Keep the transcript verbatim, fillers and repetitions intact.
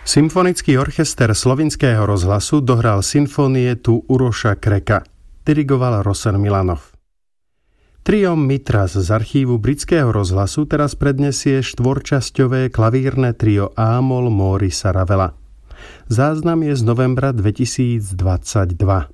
Symfonický orchester Slovinského rozhlasu dohral symfónie tu Uroša Kreka. Dirigoval Rosen Milanov. Trio Mitras z archívu britského rozhlasu teraz prednesie štvorčasťové klavírne trio A-moll Maurice Ravela. Záznam je z novembra dvetisícdvadsaťdva.